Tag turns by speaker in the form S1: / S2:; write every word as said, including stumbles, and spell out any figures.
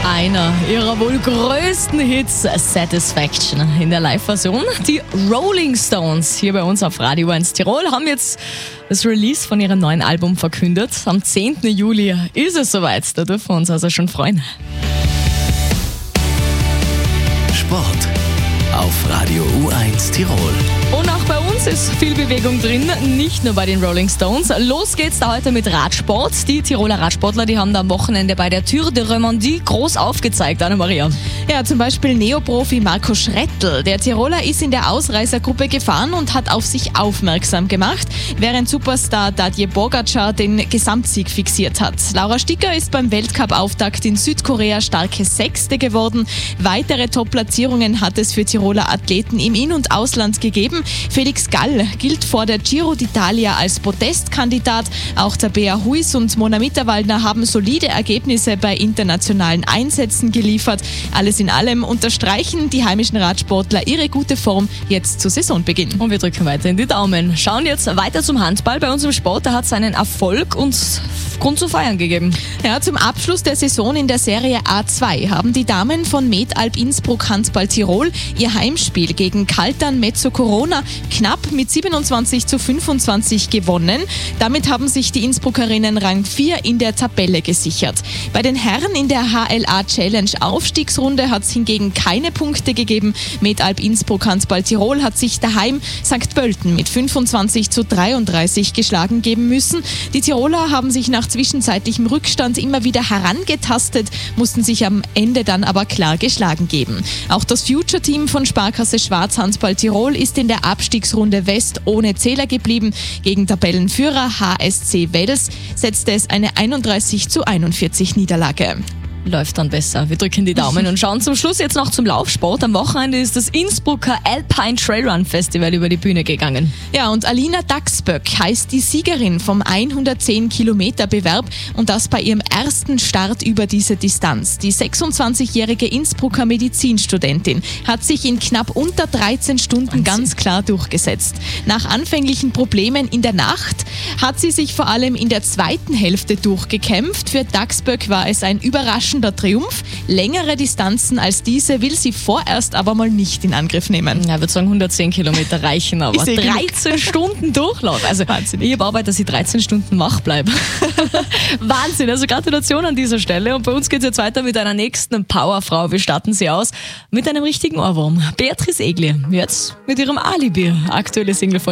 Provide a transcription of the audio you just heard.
S1: einer ihrer wohl größten Hits, Satisfaction, in der Live-Version. Die Rolling Stones hier bei uns auf Radio eins Tirol haben jetzt das Release von ihrem neuen Album verkündet. Am zehnten Juli ist es soweit, da dürfen wir uns also schon freuen.
S2: Sport auf Radio U eins Tirol.
S1: Und auch bei uns ist viel Bewegung drin, nicht nur bei den Rolling Stones. Los geht's da heute mit Radsport. Die Tiroler Radsportler, die haben da am Wochenende bei der Tour de Romandie groß aufgezeigt, Anna-Maria.
S3: Ja, zum Beispiel Neoprofi Marco Schrettl. Der Tiroler ist in der Ausreißergruppe gefahren und hat auf sich aufmerksam gemacht, während Superstar Tadej Pogačar den Gesamtsieg fixiert hat. Laura Sticker ist beim Weltcup-Auftakt in Südkorea starke Sechste geworden. Weitere Top-Platzierungen hat es für Tiroler Athleten im In- und Ausland gegeben. Felix Gall gilt vor der Giro d'Italia als Podestkandidat. Auch Tabea Huis und Mona Mitterwaldner haben solide Ergebnisse bei internationalen Einsätzen geliefert. Alles in allem unterstreichen die heimischen Radsportler ihre gute Form jetzt zu Saisonbeginn.
S1: Und wir drücken weiter in die Daumen. Schauen jetzt weiter zum Handball. Bei uns im Sport, da hat es einen Erfolg und Grund zu feiern gegeben.
S3: Ja, zum Abschluss der Saison in der Serie A zwei haben die Damen von Medalp Innsbruck Handball Tirol ihr Heimspiel gegen Kaltern Mezzo Corona knapp mit siebenundzwanzig zu fünfundzwanzig gewonnen. Damit haben sich die Innsbruckerinnen Rang vier in der Tabelle gesichert. Bei den Herren in der H L A Challenge Aufstiegsrunde hat es hingegen keine Punkte gegeben. Medalp Innsbruck Handball Tirol hat sich daheim Sankt Pölten mit fünfundzwanzig zu dreiunddreißig geschlagen geben müssen. Die Tiroler haben sich nach zwischenzeitlichem Rückstand immer wieder herangetastet, mussten sich am Ende dann aber klar geschlagen geben. Auch das Future-Team von Sparkasse Schwarz Handball Tirol ist in der Abstiegsrunde West ohne Zähler geblieben. Gegen Tabellenführer H S C Wels setzte es eine einunddreißig zu einundvierzig Niederlage.
S1: Läuft dann besser. Wir drücken die Daumen und schauen zum Schluss jetzt noch zum Laufsport. Am Wochenende ist das Innsbrucker Alpine Trailrun Festival über die Bühne gegangen.
S3: Ja, und Alina Daxböck heißt die Siegerin vom hundertzehn Kilometer Bewerb und das bei ihrem ersten Start über diese Distanz. Die sechsundzwanzigjährige Innsbrucker Medizinstudentin hat sich in knapp unter dreizehn Stunden Wahnsinn. Ganz klar durchgesetzt. Nach anfänglichen Problemen in der Nacht hat sie sich vor allem in der zweiten Hälfte durchgekämpft. Für Daxböck war es ein überraschender Triumph. Längere Distanzen als diese will sie vorerst aber mal nicht in Angriff nehmen.
S1: Ja, ich würde sagen, hundertzehn Kilometer reichen, aber dreizehn Stunden Durchlauf. Also Wahnsinn. Ich habe Arbeit, dass ich dreizehn Stunden wach bleibe. Wahnsinn, also Gratulation an dieser Stelle. Und bei uns geht es jetzt weiter mit einer nächsten Powerfrau. Wir starten sie aus mit einem richtigen Ohrwurm. Beatrice Egli, jetzt mit ihrem Alibi. Aktuelle Single von